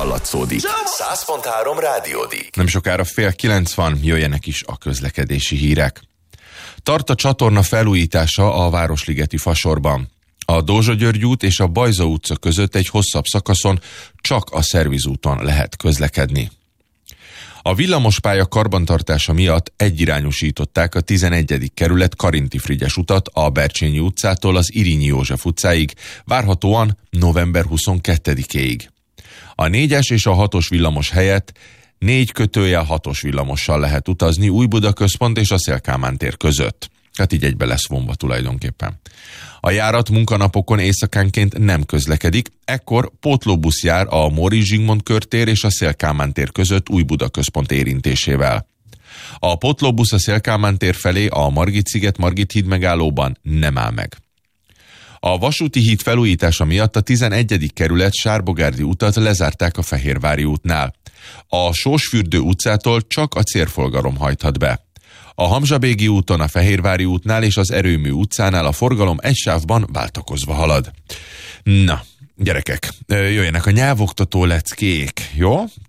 hallatszódik. 100.3 Rádiódik. Nem sokára 8:30, jöjjenek is a közlekedési hírek. Tart a csatorna felújítása a Városligeti Fasorban. A Dózsa-György út és a Bajza utca között egy hosszabb szakaszon csak a szervizúton lehet közlekedni. A villamospálya karbantartása miatt egyirányosították a 11. kerület Karinti-Frigyes utat a Bercsényi utcától az Irinyi József utcáig, várhatóan november 22-éig. A 4-es és a 6-os villamos helyett 4/6-os villamossal lehet utazni Újbuda központ és a Széll-Kálmán tér között. Tehát így egybe lesz vonva tulajdonképpen. A járat munkanapokon éjszakánként nem közlekedik, ekkor pótlóbusz jár a Móricz Zsigmond körtér és a Széll-Kálmán tér között Újbuda központ érintésével. A pótlóbusz a Széll-Kálmán tér felé a Margit-sziget Margit híd megállóban nem áll meg. A vasúti híd felújítása miatt a 11. kerület Sárbogárdi utat lezárták a Fehérvári útnál. A Sósfürdő utcától csak a célforgalom hajthat be. A Hamzsabégi úton, a Fehérvári útnál és az Erőmű utcánál a forgalom egy sávban váltakozva halad. Na, gyerekek, jöjjenek a nyelvoktató leckék, jó?